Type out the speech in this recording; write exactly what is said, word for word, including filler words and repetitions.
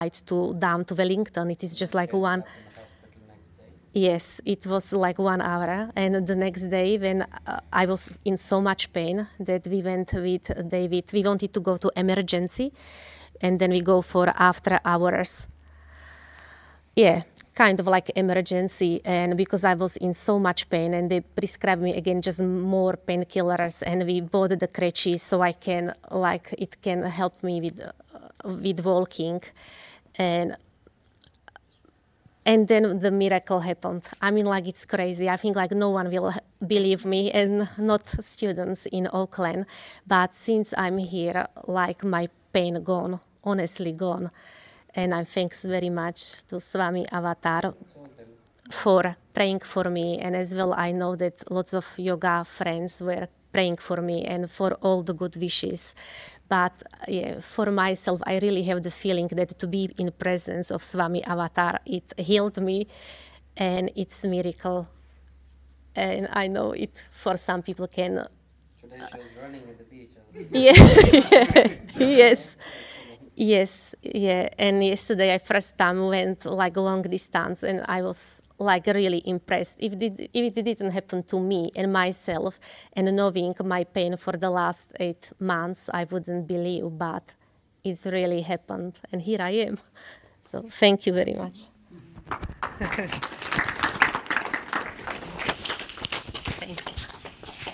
to down to Wellington. It is just like one. Yes, it was like one hour. And the next day, when uh, I was in so much pain that we went with David, we wanted to go to emergency, and then we go for after hours. Yeah, kind of like emergency. And because I was in so much pain, and they prescribed me again just more painkillers, and we bought the crutches so I can, like, it can help me with, uh, with walking. And And then the miracle happened. I mean, like, it's crazy. I think, like, no one will believe me, and not students in Auckland. But since I'm here, like, my pain gone, honestly gone. And I thanks very much to Swami Avatar for praying for me. And as well, I know that lots of yoga friends were praying for me and for all the good wishes. But yeah, for myself, I really have the feeling that to be in presence of Swami Avatar, it healed me, and it's a miracle. And I know it for some people can. Today she was running at the beach. Yeah, yes, yes, yeah. And yesterday I first time went like long distance, and I was like really impressed. If it, if it didn't happen to me and myself, and knowing my pain for the last eight months, I wouldn't believe, but it's really happened, and here I am. So thank you very much.